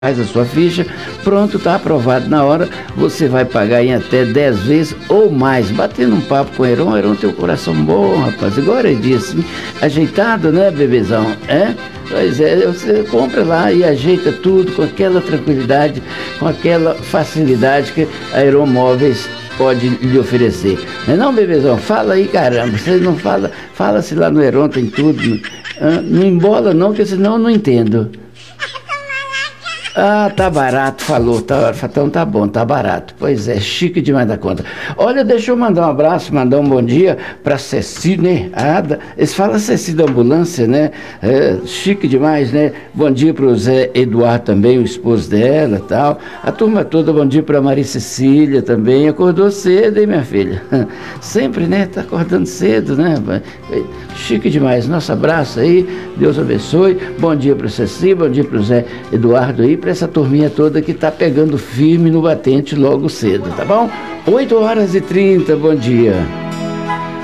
Faz a sua ficha, pronto, está aprovado na hora, você vai pagar em até 10 vezes ou mais. Batendo um papo com o Heron tem um coração bom, rapaz, agora ele disse, ajeitado, né, bebezão? É? Pois é, você compra lá e ajeita tudo com aquela tranquilidade, com aquela facilidade que a Heron Móveis pode lhe oferecer. Não é não, bebezão? Fala aí, caramba, você não fala, fala-se lá no Heron, tem tudo, não embola não, porque senão eu não entendo. Ah, tá barato, falou, então tá bom, tá barato. Pois é, chique demais da conta. Olha, deixa eu mandar um abraço, mandar um bom dia pra Ceci, né? Eles falam Ceci da ambulância, né? Chique demais, né? Bom dia pro Zé Eduardo também, o esposo dela e tal. A turma toda, bom dia pra Maria Cecília também. Acordou cedo, hein, minha filha? Sempre, né? Tá acordando cedo, né? Chique demais. Nosso abraço aí, Deus abençoe. Bom dia pro Ceci, bom dia pro Zé Eduardo aí, para essa turminha toda que tá pegando firme no batente logo cedo, tá bom? 8h30, bom dia.